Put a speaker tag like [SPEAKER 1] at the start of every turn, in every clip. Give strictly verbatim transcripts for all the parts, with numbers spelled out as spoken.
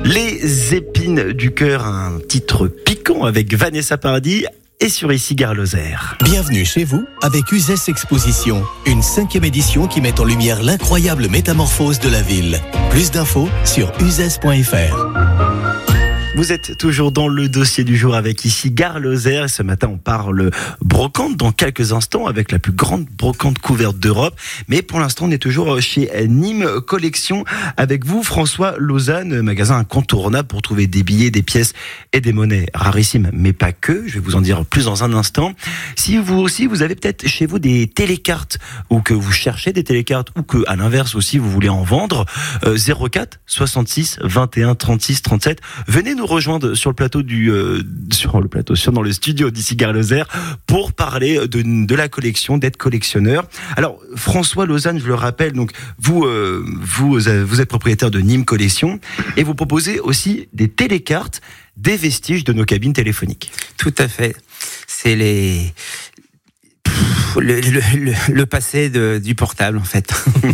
[SPEAKER 1] Les épines du cœur, un titre piquant avec Vanessa Paradis et sur ici Gare Lozère.
[SPEAKER 2] Bienvenue chez vous avec Uzès Exposition, une cinquième édition qui met en lumière l'incroyable métamorphose de la ville. Plus d'infos sur uzès point f r.
[SPEAKER 1] Vous êtes toujours dans le dossier du jour avec ici Gare Lozère. Ce matin, on parle brocante dans quelques instants avec la plus grande brocante couverte d'Europe. Mais pour l'instant, on est toujours chez Nîmes Collection avec vous, François Lausanne, magasin incontournable pour trouver des billets, des pièces et des monnaies rarissimes, mais pas que. Je vais vous en dire plus dans un instant. Si vous aussi, vous avez peut-être chez vous des télécartes ou que vous cherchez des télécartes ou que, à l'inverse aussi, vous voulez en vendre, euh, zéro quatre soixante-six vingt et un trente-six trente-sept. Venez nous rejoindre sur le plateau du euh, sur le plateau sur dans le studio d'ici Gare Lozère pour parler de de la collection, d'être collectionneur. Alors François Lausanne, je le rappelle, donc vous euh, vous vous êtes propriétaire de Nîmes Collection et vous proposez aussi des télécartes, des vestiges de nos cabines téléphoniques.
[SPEAKER 3] Tout à fait. C'est les Le, le, le, le passé de, du portable en fait.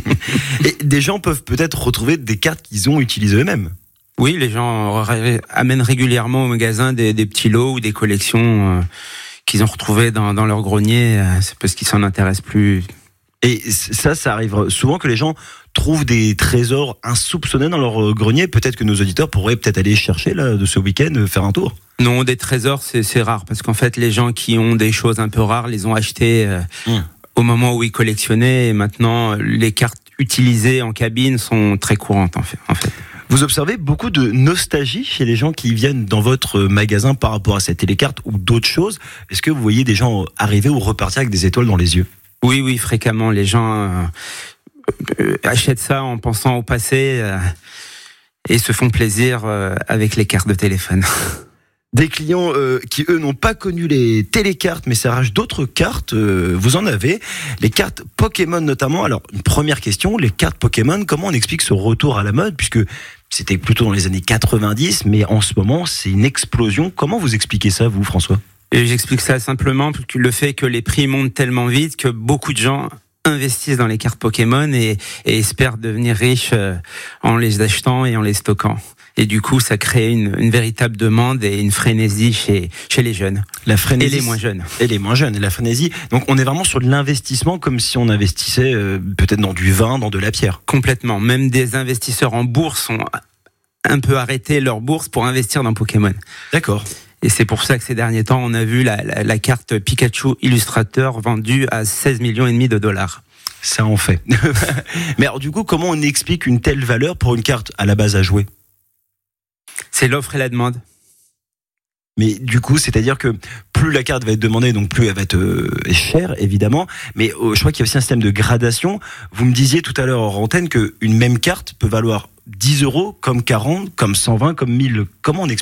[SPEAKER 1] Et des gens peuvent peut-être retrouver des cartes qu'ils ont utilisées eux-mêmes.
[SPEAKER 3] Oui, les gens amènent régulièrement au magasin des, des petits lots ou des collections euh, qu'ils ont retrouvées dans, dans leur grenier. Euh, c'est parce qu'ils s'en intéressent plus.
[SPEAKER 1] Et ça, ça arrive souvent que les gens trouvent des trésors insoupçonnés dans leur grenier. Peut-être que nos auditeurs pourraient peut-être aller chercher là, de ce week-end, faire un tour.
[SPEAKER 3] Non, des trésors, c'est, c'est rare. Parce qu'en fait, les gens qui ont des choses un peu rares les ont achetées euh, mmh. au moment où ils collectionnaient. Et maintenant, les cartes utilisées en cabine sont très courantes en fait. En fait.
[SPEAKER 1] Vous observez beaucoup de nostalgie chez les gens qui viennent dans votre magasin par rapport à cette télécarte ou d'autres choses. Est-ce que vous voyez des gens arriver ou repartir avec des étoiles dans les yeux ?
[SPEAKER 3] Oui, oui, fréquemment. Les gens euh, euh, achètent ça en pensant au passé euh, et se font plaisir euh, avec les cartes de téléphone.
[SPEAKER 1] Des clients euh, qui, eux, n'ont pas connu les télécartes, mais s'arrachent d'autres cartes, euh, vous en avez. Les cartes Pokémon notamment. Alors, une première question, les cartes Pokémon, comment on explique ce retour à la mode ? Puisque c'était plutôt dans les années quatre-vingt-dix, mais en ce moment, c'est une explosion. Comment vous expliquez ça, vous, François ?
[SPEAKER 3] Et j'explique ça simplement, le fait que les prix montent tellement vite que beaucoup de gens investissent dans les cartes Pokémon et, et espèrent devenir riches en les achetant et en les stockant. Et du coup, ça crée une, une véritable demande et une frénésie chez, chez les jeunes.
[SPEAKER 1] La frénésie.
[SPEAKER 3] Et les moins jeunes.
[SPEAKER 1] Et les moins jeunes, et la frénésie. Donc, on est vraiment sur de l'investissement comme si on investissait euh, peut-être dans du vin, dans de la pierre.
[SPEAKER 3] Complètement. Même des investisseurs en bourse ont un peu arrêté leur bourse pour investir dans Pokémon.
[SPEAKER 1] D'accord.
[SPEAKER 3] Et c'est pour ça que ces derniers temps, on a vu la, la, la carte Pikachu Illustrator vendue à seize millions et demi de dollars.
[SPEAKER 1] Ça en fait. Mais alors, du coup, comment on explique une telle valeur pour une carte à la base à jouer ?
[SPEAKER 3] C'est l'offre et la demande.
[SPEAKER 1] Mais du coup, c'est-à-dire que plus la carte va être demandée, donc plus elle va être euh, chère, évidemment. Mais euh, je crois qu'il y a aussi un système de gradation. Vous me disiez tout à l'heure en antenne qu'une même carte peut valoir dix euros, comme quarante, comme cent vingt, comme mille. Comment on explique ça ?